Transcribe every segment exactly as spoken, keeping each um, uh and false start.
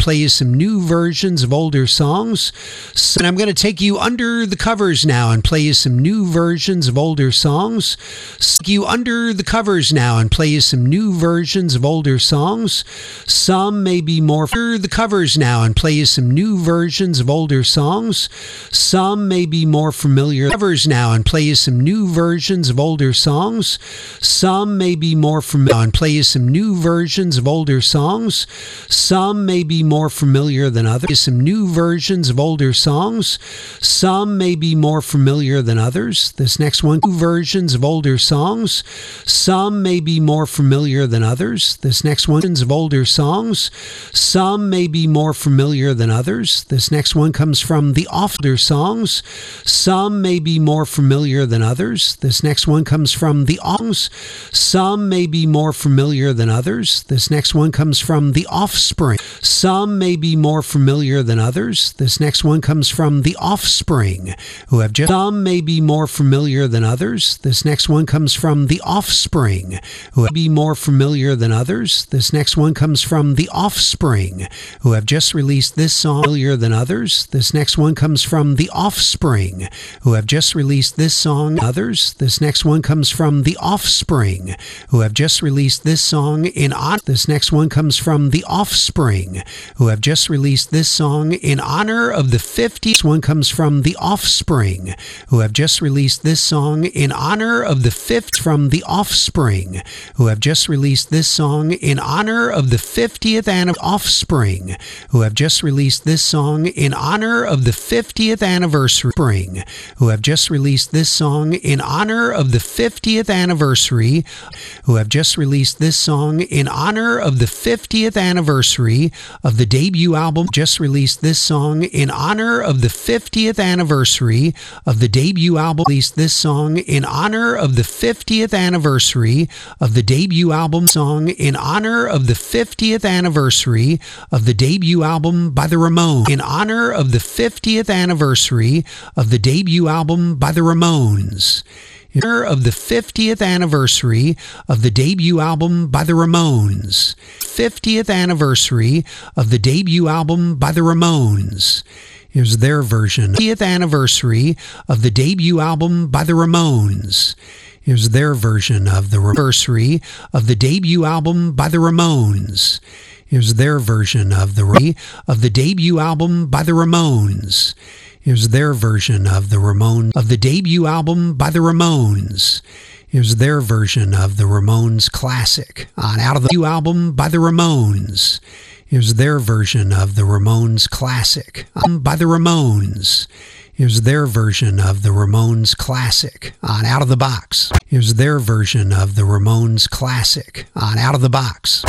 play you some new versions of older songs. So, and I'm going to take you under the covers now and play you some new versions of older songs. So, take you under the covers now and play you some new versions of older songs. Some may be more under the covers now and play you some new versions of older songs. Some may be more familiar covers now and play you some new versions of older songs. Some may be more familiar and play you some new versions of older songs. Some may be more familiar than others. Some new versions of older songs. Some may be more familiar than others. This next one, new versions of older songs. Some may be more familiar than others. This next one, of older songs. Some may be more familiar than others. This next one comes from the older songs. Some may be more familiar than others. This next one comes from the songs. Some may be more familiar than others. This next one comes from the Offspring. Some may be more familiar than others. This next one comes from the Offspring, who have just. Some may be more familiar than others. This next one comes from the Offspring, who have be more familiar than others. This next one comes from the Offspring, who have just released this song. Familiar than others. This next one comes from the Offspring, who have just released this song. Others. This next one comes from the Offspring, who have just released this song in honor. This next one comes from the Offspring, who have just released this song in honor of the fiftieth. One comes from the Offspring, who have just released this song in honor of the fifth. From the Offspring, who have just released this song in honor of the fiftieth and Offspring, who have just released this song in honor of the fiftieth anniversary. Spring, who have just released this song in honor of the fiftieth anniversary, who have just released this song in honor of the fiftieth anniversary of the debut album. Just released this song in honor of the fiftieth anniversary of the debut album. Released this song in honor of the fiftieth anniversary of the debut album. Song in honor of the fiftieth anniversary of the debut album by the Ramones. In honor of the fiftieth anniversary of the debut album by the Ramones. In honor of the fiftieth anniversary of the debut album by the Ramones. fiftieth anniversary of the debut album by the Ramones. Here's their version. fiftieth anniversary of the debut album by the Ramones. Here's their version of the anniversary of the debut album by the Ramones. Here's their version of the of the debut album by the Ramones. Here's their version of the Ramones of the debut album by the Ramones. Here's their version of the Ramones classic on Out of the Debut album by the Ramones. Here's their version of the Ramones classic um, by the Ramones. Here's their version of the Ramones classic on Out of the Box. Here's their version of the Ramones classic on Out of the Box.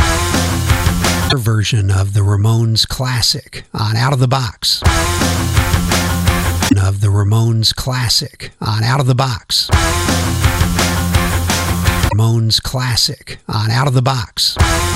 Their version of the Ramones classic on Out of the Box. Of the Ramones classic on Out of the Box. Ramones classic on Out of the Box.